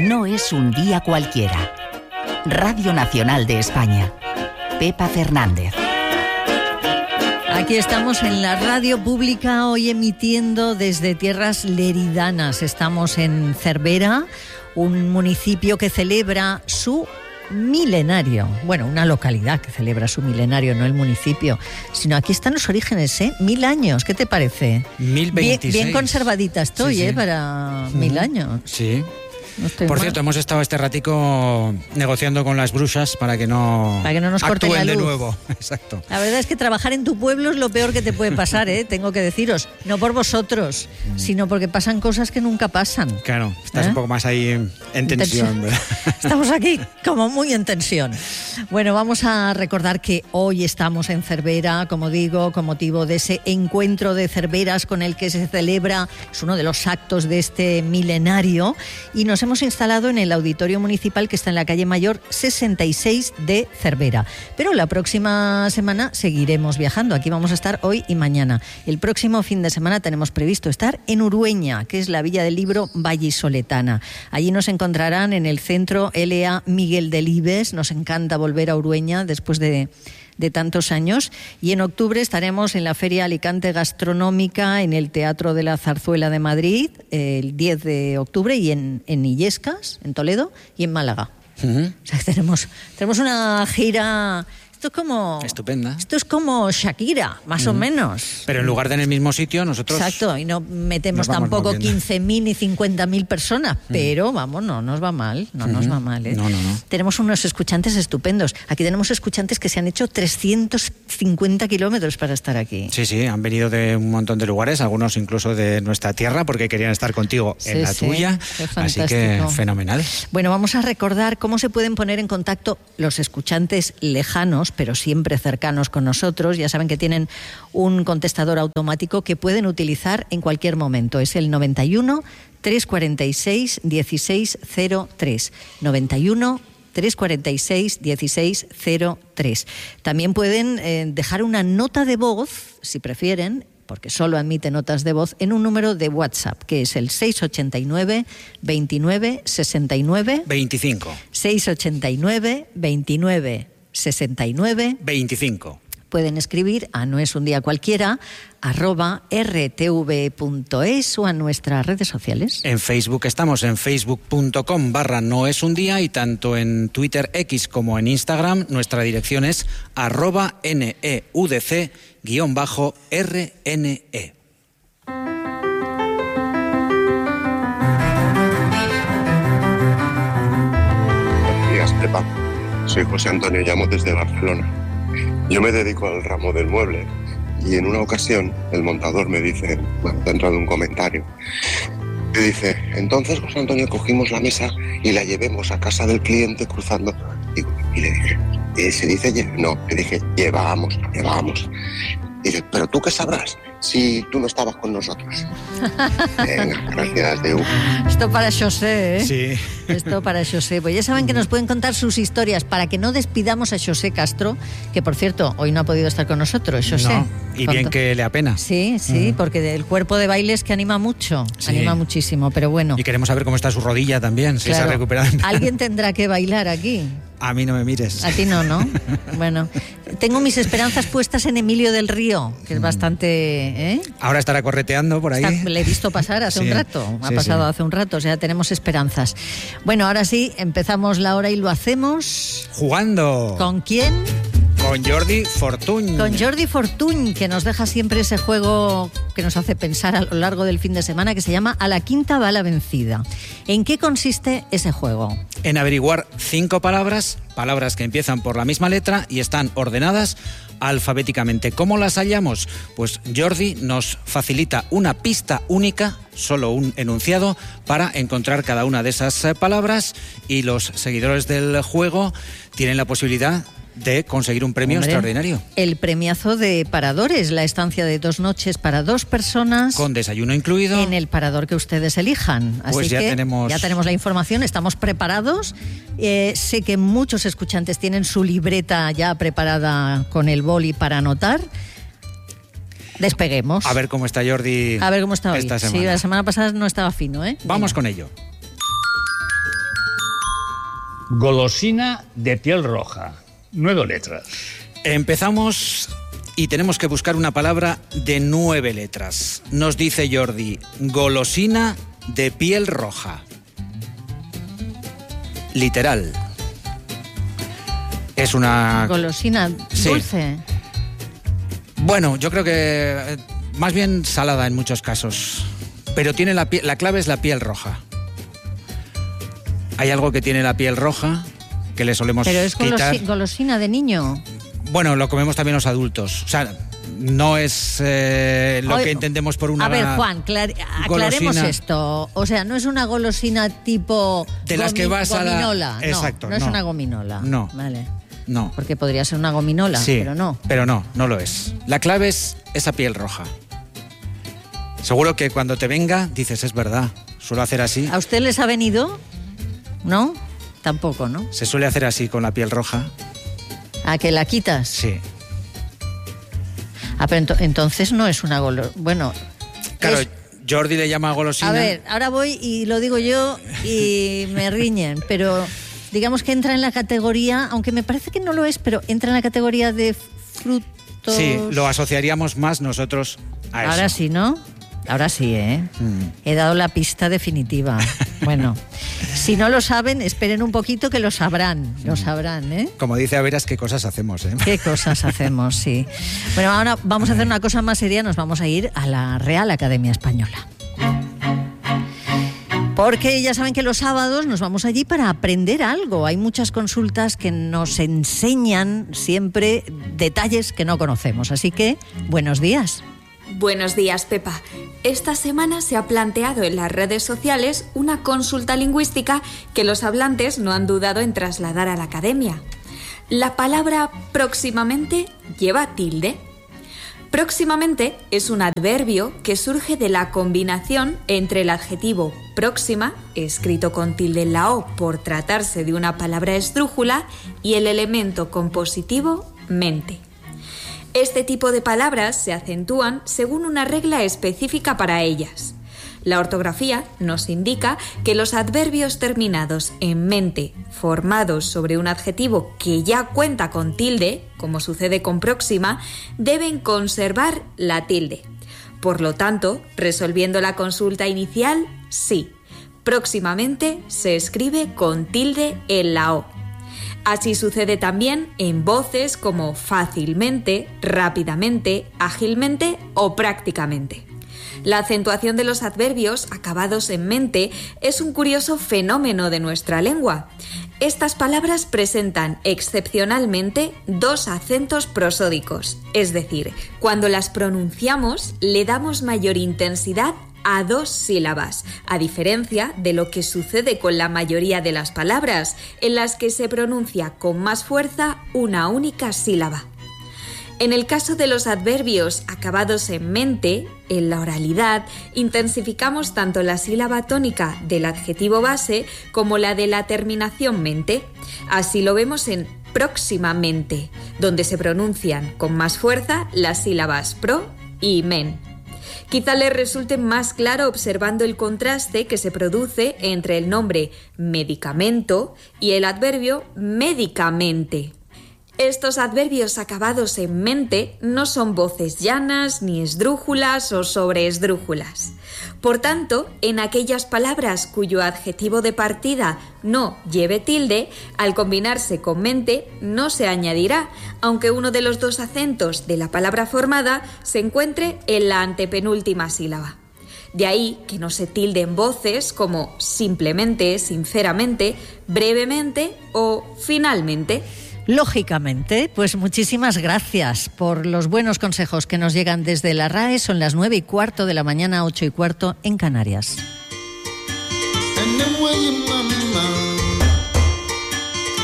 No es un día cualquiera. Radio Nacional de España. Pepa Fernández. Aquí estamos en la radio pública, hoy emitiendo desde tierras leridanas. Estamos en Cervera, un municipio que celebra su milenario. Bueno, una localidad que celebra su milenario, no el municipio. Sino aquí están los orígenes, 1000 años. ¿Qué te parece? 1026. Bien conservadita estoy, sí. para 1000 años. Sí. No estoy Por mal. cierto, hemos estado este ratico negociando con las brujas para que no nos corten actúen la de luz. nuevo. Exacto. La verdad es que trabajar en tu pueblo es lo peor que te puede pasar, tengo que deciros. No por vosotros, sino porque pasan cosas que nunca pasan. Claro, estás un poco más ahí en tensión, ¿verdad? Estamos aquí como muy en tensión. Bueno, vamos a recordar que hoy estamos en Cervera, como digo, con motivo de ese encuentro de Cerveras con el que se celebra, es uno de los actos de este milenario, y nos hemos instalado en el Auditorio Municipal que está en la calle Mayor 66 de Cervera. Pero la próxima semana seguiremos viajando. Aquí vamos a estar hoy y mañana. El próximo fin de semana tenemos previsto estar en Urueña, que es la Villa del Libro vallisoletana. Allí nos encontrarán en el Centro L.A. Miguel Delibes. Nos encanta volver a Urueña después de tantos años, y en octubre estaremos en la Feria Alicante Gastronómica en el Teatro de la Zarzuela de Madrid el 10 de octubre, y en Illescas, en Toledo, y en Málaga. O sea, que tenemos una gira. Esto es como... Estupenda. Esto es como Shakira, más o menos. Pero en lugar de en el mismo sitio, nosotros... Exacto, y no metemos nos vamos tampoco moviendo. 15.000 ni 50.000 personas, pero vamos, no nos va mal, nos va mal. No. Tenemos unos escuchantes estupendos. Aquí tenemos escuchantes que se han hecho 350 kilómetros para estar aquí. Sí, han venido de un montón de lugares, algunos incluso de nuestra tierra, porque querían estar contigo en la tuya. Qué Así que fantástico. fenomenal. Bueno, vamos a recordar cómo se pueden poner en contacto los escuchantes lejanos, pero siempre cercanos con nosotros. Ya saben que tienen un contestador automático que pueden utilizar en cualquier momento. Es el 91 346 1603. 91 346 1603. También pueden dejar una nota de voz, si prefieren, porque solo admite notas de voz, en un número de WhatsApp, que es el 689 29 69 25. 689 29 69 25. Pueden escribir a noesundiacualquiera @rtv.es o a nuestras redes sociales. En Facebook estamos en facebook.com/noesundía, y tanto en Twitter X como en Instagram nuestra dirección es @neudc_rne. Buenos días, Pepa. Soy José Antonio, llamo desde Barcelona. Yo me dedico al ramo del mueble y en una ocasión el montador me dice, dentro de un comentario, me dice, entonces José Antonio cogimos la mesa y la llevemos a casa del cliente cruzando. Y le dije, ¿se dice no? Le dije, llevamos. Y dice, ¿pero tú qué sabrás si tú no estabas con nosotros? Venga, gracias, Deu. Esto para José, ¿eh? Sí. Esto para José. Pues ya saben que nos pueden contar sus historias para que no despidamos a José Castro, que por cierto, hoy no ha podido estar con nosotros, José. No, y bien que le apena. Sí, porque el cuerpo de baile es que anima mucho, Sí. anima muchísimo, pero bueno. Y queremos saber cómo está su rodilla también, si se ha Claro, recuperado. alguien tendrá que bailar aquí. A mí no me mires. A ti no, ¿no? Bueno, tengo mis esperanzas puestas en Emilio del Río, que es bastante... Ahora estará correteando por ahí. Le he visto pasar hace Sí, un rato, ha sí, pasado sí. hace un rato, o sea, tenemos esperanzas. Bueno, ahora sí, empezamos la hora y lo hacemos... Jugando. ¿Con quién? Con Jordi Fortuny. Con Jordi Fortuny, que nos deja siempre ese juego que nos hace pensar a lo largo del fin de semana, que se llama A la quinta va la vencida. ¿En qué consiste ese juego? En averiguar 5 palabras que empiezan por la misma letra y están ordenadas alfabéticamente. ¿Cómo las hallamos? Pues Jordi nos facilita una pista única, solo un enunciado, para encontrar cada una de esas palabras, y los seguidores del juego tienen la posibilidad de conseguir un premio extraordinario. El premiazo de Paradores, la estancia de 2 noches para 2 personas. Con desayuno incluido. En el parador que ustedes elijan. Así Pues ya que tenemos la información, estamos preparados. Sé que muchos escuchantes tienen su libreta ya preparada con el boli para anotar. Despeguemos. A ver cómo está Jordi. A ver cómo está hoy. esta semana. Sí, la semana pasada no estaba fino, ¿eh? Vamos Venga. con ello. Golosina de piel roja. 9 letras. Empezamos y tenemos que buscar una palabra de 9 letras. Nos dice Jordi, golosina de piel roja. Literal. Es una... Golosina dulce. Sí. Bueno, yo creo que más bien salada en muchos casos. Pero tiene la clave es la piel roja. Hay algo que tiene la piel roja que le solemos Pero es quitar. golosina de niño. Bueno, lo comemos también los adultos. O sea, no es lo que entendemos por una golosina. A ver, Juan, aclaremos esto. O sea, no es una golosina tipo de las que vas gominola. a la... Exacto. No es una gominola. No. Vale. No. Porque podría ser una gominola, sí, pero no. Pero no lo es. La clave es esa piel roja. Seguro que cuando te venga dices, es verdad, suelo hacer así. ¿A usted les ha venido? ¿No? Tampoco, ¿no? Se suele hacer así con la piel roja. ¿A que la quitas? Sí. Ah, pero entonces no es una golosina. Bueno... Claro, Jordi le llama golosina. A ver, ahora voy y lo digo yo y me riñen, pero digamos que entra en la categoría, aunque me parece que no lo es, pero entra en la categoría de frutos... Sí, lo asociaríamos más nosotros a eso. Ahora sí, ¿no? Ahora sí, ¿eh? He dado la pista definitiva. Bueno, si no lo saben, esperen un poquito que lo sabrán, ¿eh? Como dice Averas, qué cosas hacemos, ¿eh? Qué cosas hacemos, sí. Bueno, ahora vamos a hacer una cosa más seria, nos vamos a ir a la Real Academia Española. Porque ya saben que los sábados nos vamos allí para aprender algo. Hay muchas consultas que nos enseñan siempre detalles que no conocemos. Así que, buenos días. Buenos días, Pepa. Esta semana se ha planteado en las redes sociales una consulta lingüística que los hablantes no han dudado en trasladar a la academia. La palabra próximamente lleva tilde. Próximamente es un adverbio que surge de la combinación entre el adjetivo próxima, escrito con tilde en la O por tratarse de una palabra esdrújula, y el elemento compositivo mente. Este tipo de palabras se acentúan según una regla específica para ellas. La ortografía nos indica que los adverbios terminados en mente, formados sobre un adjetivo que ya cuenta con tilde, como sucede con próxima, deben conservar la tilde. Por lo tanto, resolviendo la consulta inicial, sí, próximamente se escribe con tilde en la O. Así sucede también en voces como fácilmente, rápidamente, ágilmente o prácticamente. La acentuación de los adverbios acabados en mente es un curioso fenómeno de nuestra lengua. Estas palabras presentan excepcionalmente 2 acentos prosódicos, es decir, cuando las pronunciamos le damos mayor intensidad a 2 sílabas, a diferencia de lo que sucede con la mayoría de las palabras, en las que se pronuncia con más fuerza una única sílaba. En el caso de los adverbios acabados en mente, en la oralidad, intensificamos tanto la sílaba tónica del adjetivo base como la de la terminación mente. Así lo vemos en próximamente, donde se pronuncian con más fuerza las sílabas pro y men. Quizá les resulte más claro observando el contraste que se produce entre el nombre medicamento y el adverbio médicamente. Estos adverbios acabados en mente no son voces llanas, ni esdrújulas o sobreesdrújulas. Por tanto, en aquellas palabras cuyo adjetivo de partida no lleve tilde, al combinarse con mente no se añadirá, aunque uno de los 2 acentos de la palabra formada se encuentre en la antepenúltima sílaba. De ahí que no se tilden voces como simplemente, sinceramente, brevemente o finalmente. Lógicamente, pues muchísimas gracias por los buenos consejos que nos llegan desde la RAE. Son las 9:15 de la mañana, 8:15 en Canarias.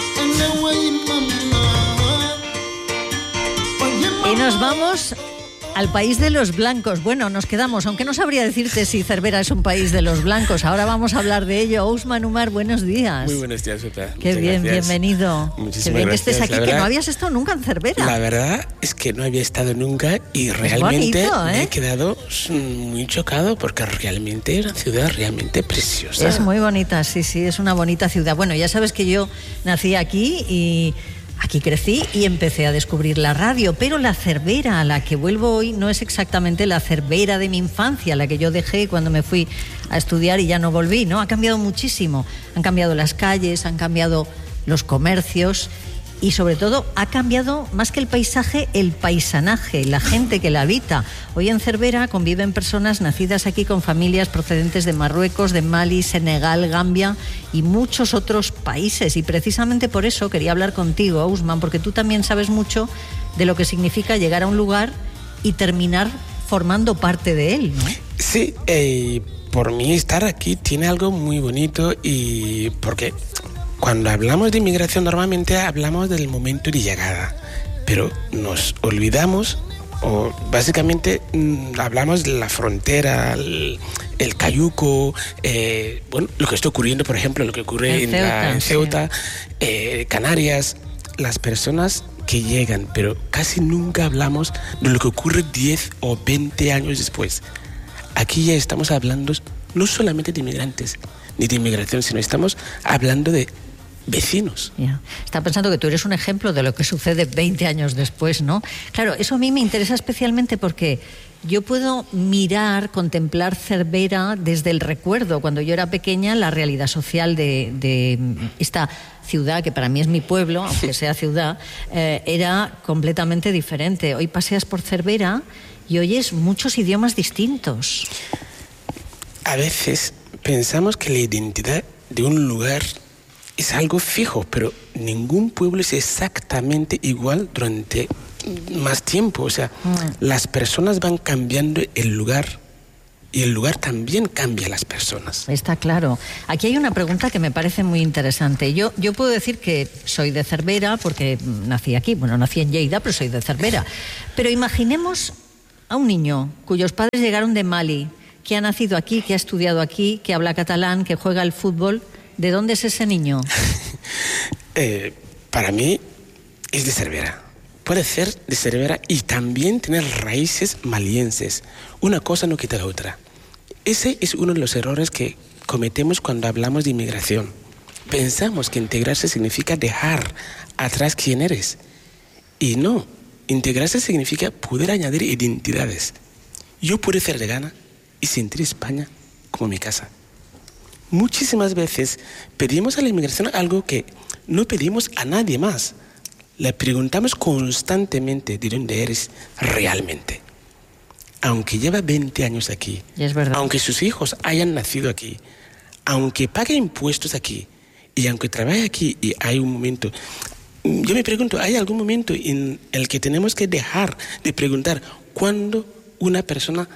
Y nos vamos al país de los blancos. Bueno, nos quedamos, aunque no sabría decirte si Cervera es un país de los blancos. Ahora vamos a hablar de ello. Ousmane Umar, buenos días. Muy buenos días, Pepa. Qué bien, gracias. Bienvenido. Muchísimas Qué bien gracias. que estés aquí, La que verdad, no habías estado nunca en Cervera. La verdad es que no había estado nunca y realmente bonito, me he quedado muy chocado porque realmente es una ciudad realmente preciosa. Es muy bonita, sí, es una bonita ciudad. Bueno, ya sabes que yo nací aquí y aquí crecí y empecé a descubrir la radio, pero la Cervera a la que vuelvo hoy no es exactamente la Cervera de mi infancia, la que yo dejé cuando me fui a estudiar y ya no volví, ¿no? Ha cambiado muchísimo. Han cambiado las calles, han cambiado los comercios y sobre todo ha cambiado más que el paisaje, el paisanaje, la gente que la habita. Hoy en Cervera conviven personas nacidas aquí con familias procedentes de Marruecos, de Mali, Senegal, Gambia y muchos otros países. Y precisamente por eso quería hablar contigo, Ousmane, porque tú también sabes mucho de lo que significa llegar a un lugar y terminar formando parte de él, ¿no? Sí, por mí estar aquí tiene algo muy bonito y porque cuando hablamos de inmigración normalmente hablamos del momento de llegada, pero nos olvidamos o básicamente hablamos de la frontera, el cayuco, bueno, lo que está ocurriendo, por ejemplo, lo que ocurre en Ceuta, Canarias, las personas que llegan, pero casi nunca hablamos de lo que ocurre 10 o 20 años después. Aquí ya estamos hablando no solamente de inmigrantes ni de inmigración, sino estamos hablando de vecinos. Ya. Está pensando que tú eres un ejemplo de lo que sucede 20 años después, ¿no? Claro, eso a mí me interesa especialmente porque yo puedo contemplar Cervera desde el recuerdo. Cuando yo era pequeña, la realidad social de esta ciudad, que para mí es mi pueblo, aunque sea ciudad, era completamente diferente. Hoy paseas por Cervera y oyes muchos idiomas distintos. A veces pensamos que la identidad de un lugar es algo fijo, pero ningún pueblo es exactamente igual durante más tiempo. O sea, las personas van cambiando el lugar y el lugar también cambia a las personas. Está claro. Aquí hay una pregunta que me parece muy interesante. Yo puedo decir que soy de Cervera porque nací aquí. Bueno, nací en Lleida, pero soy de Cervera. Pero imaginemos a un niño cuyos padres llegaron de Mali, que ha nacido aquí, que ha estudiado aquí, que habla catalán, que juega al fútbol. ¿De dónde es ese niño? Para mí es de Cervera. Puede ser de Cervera y también tener raíces malienses. Una cosa no quita la otra. Ese es uno de los errores que cometemos cuando hablamos de inmigración. Pensamos que integrarse significa dejar atrás quién eres. Y no, integrarse significa poder añadir identidades. Yo puedo ser de Ghana y sentir España como mi casa. Muchísimas veces pedimos a la inmigración algo que no pedimos a nadie más. Le preguntamos constantemente de dónde eres realmente. Aunque lleva 20 años aquí, es verdad. Aunque sus hijos hayan nacido aquí, aunque pague impuestos aquí y aunque trabaje aquí y hay un momento... Yo me pregunto, ¿hay algún momento en el que tenemos que dejar de preguntar cuándo una persona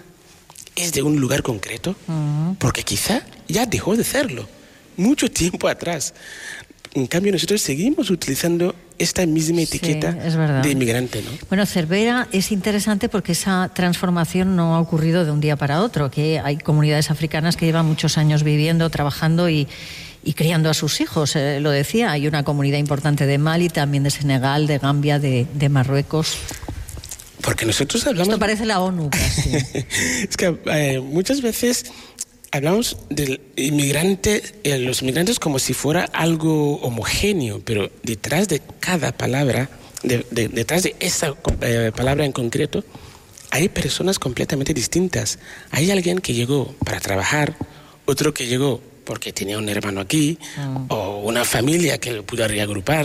es de un lugar concreto? Porque quizá ya dejó de serlo mucho tiempo atrás. En cambio, nosotros seguimos utilizando esta misma etiqueta de inmigrante, ¿no? Bueno, Cervera es interesante porque esa transformación no ha ocurrido de un día para otro, que hay comunidades africanas que llevan muchos años viviendo, trabajando y criando a sus hijos. Lo decía, hay una comunidad importante de Mali, también de Senegal, de Gambia, de Marruecos. Porque nosotros hablamos... Esto parece la ONU casi. Es que muchas veces hablamos del inmigrante, los inmigrantes como si fuera algo homogéneo, pero detrás de cada palabra, detrás de esa palabra en concreto, hay personas completamente distintas. Hay alguien que llegó para trabajar, otro que llegó porque tenía un hermano aquí, o una familia que lo pudo reagrupar,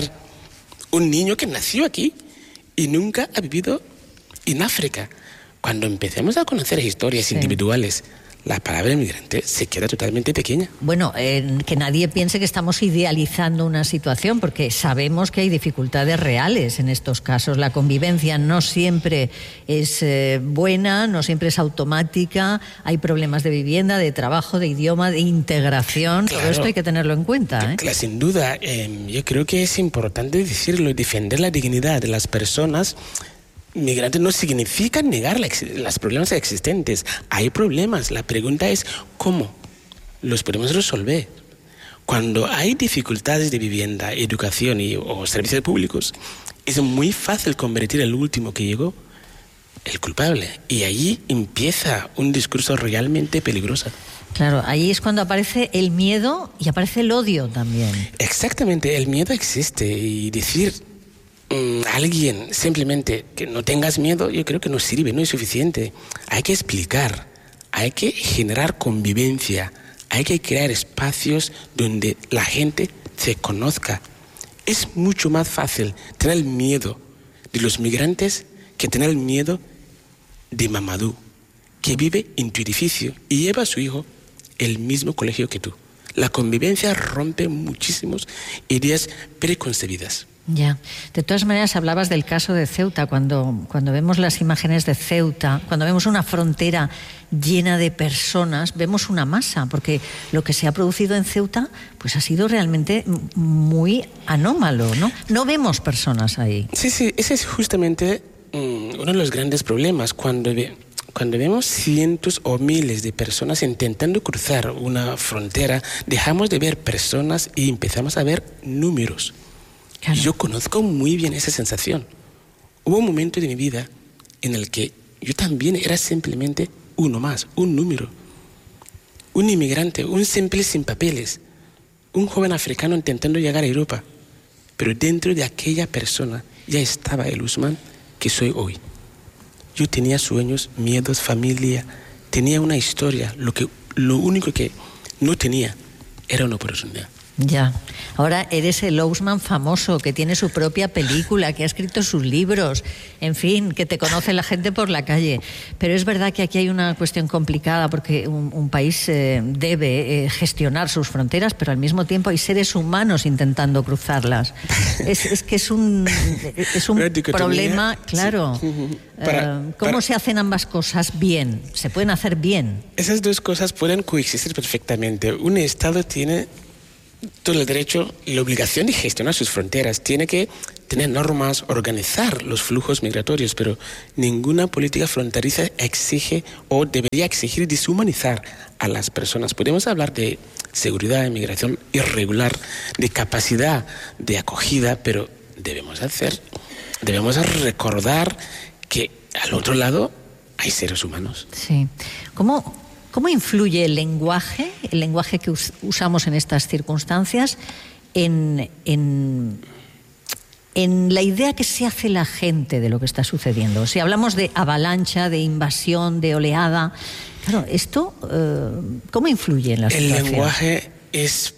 un niño que nació aquí y nunca ha vivido en África. Cuando empecemos a conocer historias individuales, la palabra inmigrante se queda totalmente pequeña. Bueno, que nadie piense que estamos idealizando una situación, porque sabemos que hay dificultades reales en estos casos. La convivencia no siempre es buena, no siempre es automática. Hay problemas de vivienda, de trabajo, de idioma, de integración. Claro, todo esto hay que tenerlo en cuenta. Claro, sin duda. Yo creo que es importante decirlo y defender la dignidad de las personas migrante no significa negar los problemas existentes. Hay problemas. La pregunta es cómo los podemos resolver. Cuando hay dificultades de vivienda, educación o servicios públicos, es muy fácil convertir el último que llegó el culpable. Y allí empieza un discurso realmente peligroso. Claro, ahí es cuando aparece el miedo y aparece el odio también. Exactamente, el miedo existe y decir a alguien simplemente que no tengas miedo, yo creo que no sirve, no es suficiente. Hay que explicar, hay que generar convivencia, hay que crear espacios donde la gente se conozca. Es mucho más fácil tener el miedo de los migrantes que tener el miedo de Mamadou, que vive en tu edificio y lleva a su hijo el mismo colegio que tú. La convivencia rompe muchísimas ideas preconcebidas. Ya. De todas maneras, hablabas del caso de Ceuta. Cuando vemos las imágenes de Ceuta, cuando vemos una frontera llena de personas, vemos una masa, porque lo que se ha producido en Ceuta pues ha sido realmente muy anómalo, ¿no? No vemos personas ahí. Sí, ese es justamente uno de los grandes problemas. Cuando vemos cientos o miles de personas intentando cruzar una frontera, dejamos de ver personas y empezamos a ver números. Claro. Yo conozco muy bien esa sensación. Hubo un momento de mi vida en el que yo también era simplemente uno más, un número. Un inmigrante, un simple sin papeles, un joven africano intentando llegar a Europa. Pero dentro de aquella persona ya estaba el Usman que soy hoy. Yo tenía sueños, miedos, familia, tenía una historia. Lo único que no tenía era una oportunidad. Ya. Ahora eres el Ousmane famoso, que tiene su propia película, que ha escrito sus libros, en fin, que te conoce la gente por la calle. Pero es verdad que aquí hay una cuestión complicada, porque un país debe gestionar sus fronteras, pero al mismo tiempo hay seres humanos intentando cruzarlas. Es que es un problema, claro. Sí. ¿Cómo se hacen ambas cosas bien? ¿Se pueden hacer bien? Esas dos cosas pueden coexistir perfectamente. Un Estado tiene todo el derecho y la obligación de gestionar sus fronteras. Tiene que tener normas, organizar los flujos migratorios, pero ninguna política fronteriza exige o debería exigir deshumanizar a las personas. Podemos hablar de seguridad, de migración irregular, de capacidad de acogida, pero debemos recordar que al otro lado hay seres humanos. Sí. ¿Cómo influye el lenguaje que usamos en estas circunstancias, en la idea que se hace la gente de lo que está sucediendo? Si hablamos de avalancha, de invasión, de oleada, claro, esto, ¿cómo influye en la situación? El lenguaje es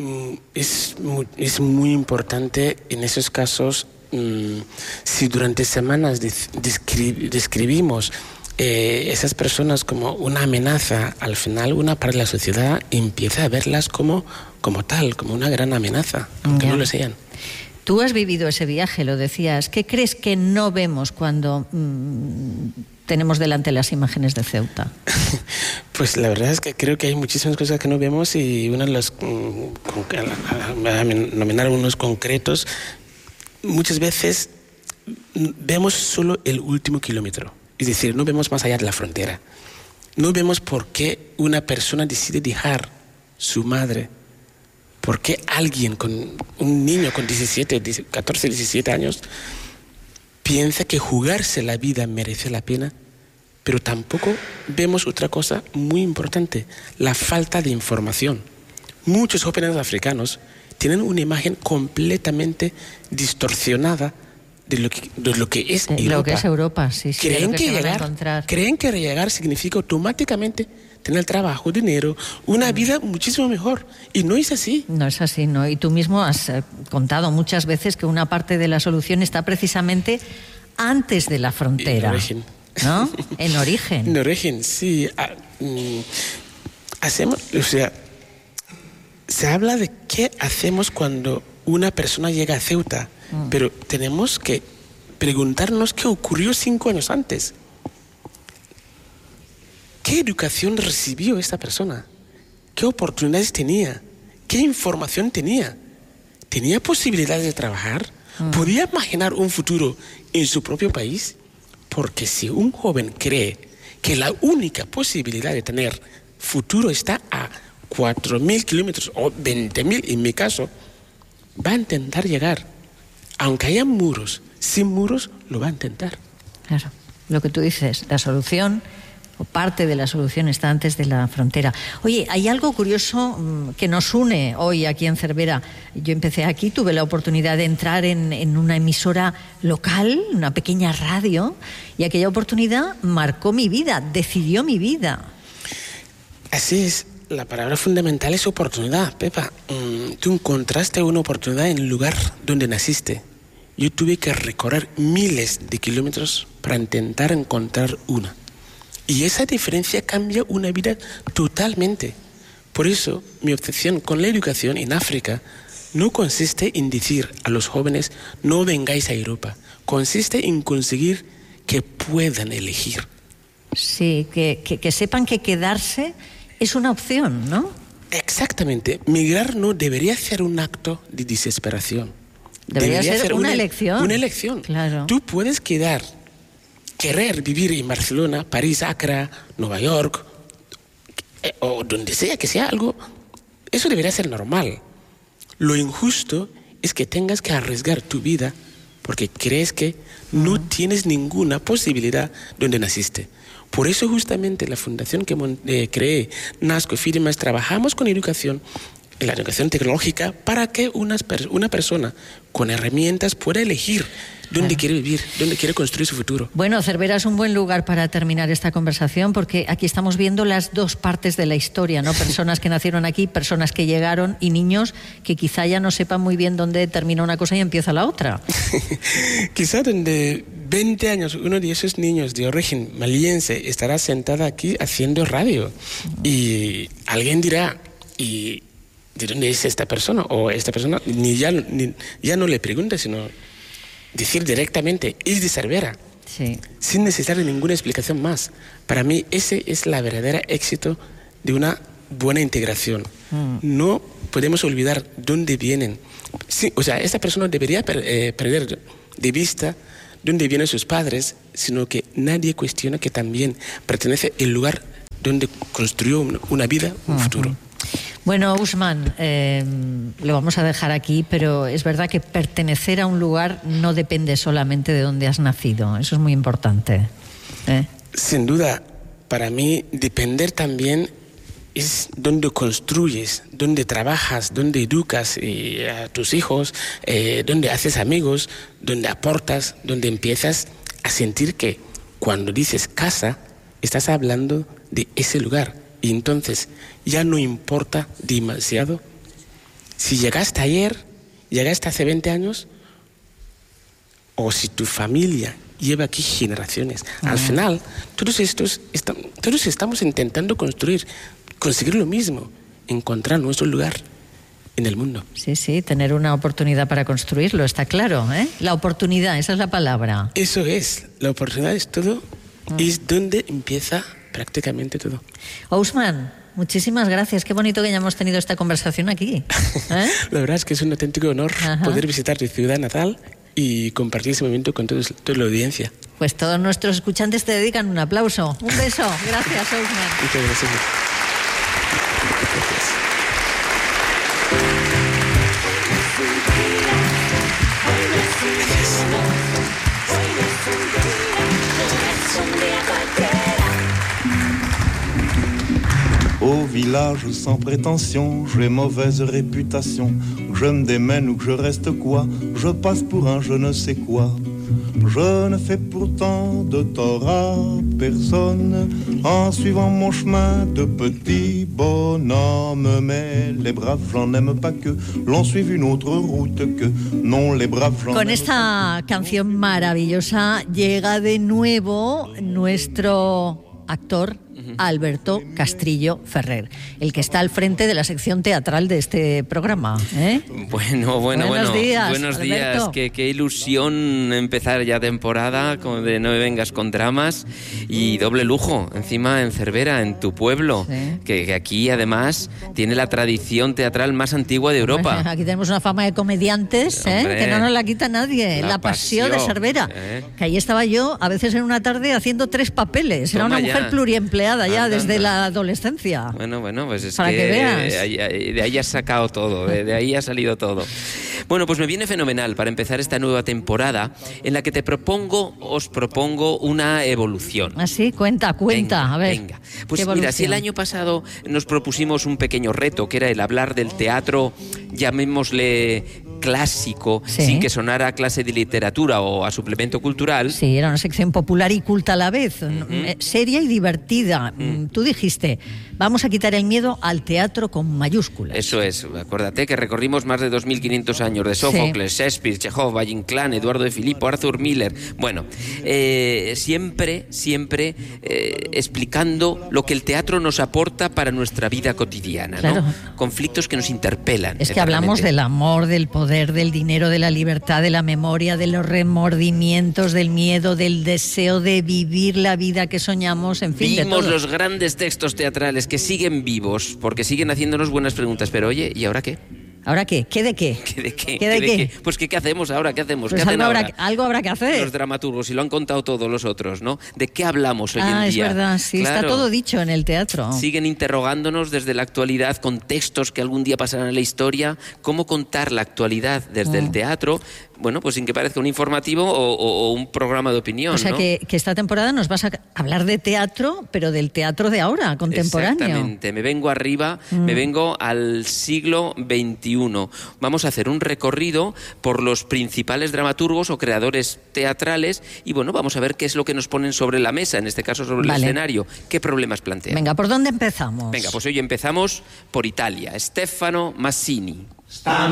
muy importante en esos casos. Si durante semanas describimos esas personas como una amenaza, al final una parte de la sociedad empieza a verlas como tal, como una gran amenaza, aunque no lo sean. Tú has vivido ese viaje, lo decías. ¿Qué crees que no vemos cuando tenemos delante las imágenes de Ceuta? Pues la verdad es que creo que hay muchísimas cosas que no vemos, y una de las, nominar unos concretos, muchas veces vemos solo el último kilómetro. Es decir, no vemos más allá de la frontera. No vemos por qué una persona decide dejar su madre. ¿Por qué un niño con 14, 17 años piensa que jugarse la vida merece la pena? Pero tampoco vemos otra cosa muy importante, la falta de información. Muchos jóvenes africanos tienen una imagen completamente distorsionada de lo que es Europa. Lo que es Europa, sí. Creen que llegar significa automáticamente tener trabajo, dinero, una vida muchísimo mejor. Y no es así. No es así, ¿no? Y tú mismo has contado muchas veces que una parte de la solución está precisamente antes de la frontera. En origen. ¿No? En origen. En origen, sí. Se habla de qué hacemos cuando una persona llega a Ceuta. Pero tenemos que preguntarnos qué ocurrió 5 años antes. ¿Qué educación recibió esta persona? ¿Qué oportunidades tenía? ¿Qué información tenía? ¿Tenía posibilidades de trabajar? ¿Podía imaginar un futuro en su propio país? Porque si un joven cree que la única posibilidad de tener futuro está a 4.000 kilómetros o 20.000 en mi caso, va a intentar llegar. Aunque haya muros, sin muros lo va a intentar. Claro, lo que tú dices, la solución o parte de la solución está antes de la frontera. Oye, hay algo curioso que nos une hoy aquí en Cervera. Yo empecé aquí, tuve la oportunidad de entrar en una emisora local, una pequeña radio, y aquella oportunidad marcó mi vida, decidió mi vida. Así es, la palabra fundamental es oportunidad, Pepa. Tú encontraste una oportunidad en el lugar donde naciste. Yo tuve que recorrer miles de kilómetros para intentar encontrar una. Y esa diferencia cambia una vida totalmente. Por eso, mi obsesión con la educación en África no consiste en decir a los jóvenes, no vengáis a Europa. Consiste en conseguir que puedan elegir. Sí, que sepan que quedarse es una opción, ¿no? Exactamente. Migrar no debería ser un acto de desesperación. Debería ser una elección. Una elección. Claro. Tú puedes querer vivir en Barcelona, París, Accra, Nueva York, o donde sea que sea algo. Eso debería ser normal. Lo injusto es que tengas que arriesgar tu vida porque crees que no tienes ninguna posibilidad donde naciste. Por eso justamente la fundación que creé, Nasco y Firmas, trabajamos con educación, la educación tecnológica, para que una persona con herramientas pueda elegir dónde quiere vivir, dónde quiere construir su futuro. Bueno, Cervera es un buen lugar para terminar esta conversación porque aquí estamos viendo las dos partes de la historia, ¿no? Personas que nacieron aquí, personas que llegaron y niños que quizá ya no sepan muy bien dónde termina una cosa y empieza la otra. Quizá donde 20 años uno de esos niños de origen maliense estará sentada aquí haciendo radio y alguien dirá, ¿y de dónde es esta persona? O esta persona ya no le pregunta, sino decir directamente, es de Cervera, sí, sin necesitar ninguna explicación más. Para mí ese es la verdadera éxito de una buena integración. No podemos olvidar dónde vienen. Sí, o sea, esta persona debería perder de vista dónde vienen sus padres, sino que nadie cuestiona que también pertenece al lugar donde construyó una vida, un futuro. Bueno, Ousmane, lo vamos a dejar aquí, pero es verdad que pertenecer a un lugar no depende solamente de dónde has nacido. Eso es muy importante. Sin duda, para mí, depender también es dónde construyes, dónde trabajas, dónde educas a tus hijos, dónde haces amigos, dónde aportas, dónde empiezas a sentir que cuando dices casa, estás hablando de ese lugar. Y entonces ya no importa demasiado si llegaste ayer, llegaste hace 20 años, o si tu familia lleva aquí generaciones. Al final, todos estamos intentando conseguir lo mismo, encontrar nuestro lugar en el mundo. Sí, sí, tener una oportunidad para construirlo, está claro, ¿eh? La oportunidad, esa es la palabra. Eso es, la oportunidad es todo, es donde empieza prácticamente todo. Ousmane, muchísimas gracias. Qué bonito que hayamos tenido esta conversación aquí. La verdad es que es un auténtico honor poder visitar tu ciudad natal y compartir ese momento con toda la audiencia. Pues todos nuestros escuchantes te dedican un aplauso. Un beso. Gracias, Ousmane. Muchas gracias. Au village sans prétention, j'ai mauvaise réputation. Que je me démène ou que je reste quoi, je passe pour un je ne sais quoi. Je ne fais pourtant de tort à personne en suivant mon chemin de petit bonhomme. Mais les braves gens n'aiment pas que l'on suive une autre route que non, les braves gens. Con esta canción maravillosa llega de nuevo nuestro actor Alberto Castrillo Ferrer, el que está al frente de la sección teatral de este programa. Buenos días. Buenos días. Qué ilusión empezar ya temporada de No me vengas con dramas, y doble lujo, encima en Cervera, en tu pueblo, que aquí además tiene la tradición teatral más antigua de Europa. Aquí tenemos una fama de comediantes, que no nos la quita nadie. La pasión de Cervera. Que ahí estaba yo, a veces en una tarde, haciendo 3 papeles. Era una mujer pluriempleada ya desde la adolescencia. Bueno, pues es para que veas. De ahí has sacado todo, de ahí ha salido todo. Bueno, pues me viene fenomenal para empezar esta nueva temporada, en la que os propongo una evolución. ¿Así? Cuenta. A ver. Venga. Pues mira, si el año pasado nos propusimos un pequeño reto, que era el hablar del teatro, llamémosle clásico, sin que sonara a clase de literatura o a suplemento cultural. Sí, era una sección popular y culta a la vez, seria y divertida. Tú dijiste, vamos a quitar el miedo al teatro con mayúsculas. Eso es, acuérdate que recorrimos más de 2.500 años de Sófocles, Shakespeare, Chekhov, Valle Inclán, Eduardo de Filippo, Arthur Miller. Bueno, siempre explicando lo que el teatro nos aporta para nuestra vida cotidiana, claro. ¿no? Conflictos que nos interpelan. Es que hablamos del amor, del poder, del dinero, de la libertad, de la memoria, de los remordimientos, del miedo, del deseo de vivir la vida que soñamos, en fin, Vimos de todo. Los grandes textos teatrales que siguen vivos, porque siguen haciéndonos buenas preguntas. Pero oye, ¿y ahora qué? ¿Ahora qué? ¿Qué de qué? ¿Qué de qué? ¿Qué de qué? Pues ¿qué hacemos ahora? ¿Qué hacemos? Pues ¿Qué hacen algo habrá que hacer. Los dramaturgos, y lo han contado todos los otros, ¿no? ¿De qué hablamos hoy en día? Es verdad, sí, claro. Está todo dicho en el teatro. Siguen interrogándonos desde la actualidad con textos que algún día pasarán en la historia. ¿Cómo contar la actualidad desde el teatro? Bueno, pues sin que parezca un informativo o un programa de opinión, O sea, ¿no? que esta temporada nos vas a hablar de teatro, pero del teatro de ahora, contemporáneo. Exactamente. Me vengo arriba, me vengo al siglo XXI. Vamos a hacer un recorrido por los principales dramaturgos o creadores teatrales y, bueno, vamos a ver qué es lo que nos ponen sobre la mesa, en este caso sobre el escenario. ¿Qué problemas plantean? Venga, ¿por dónde empezamos? Venga, pues hoy empezamos por Italia. Stefano Massini.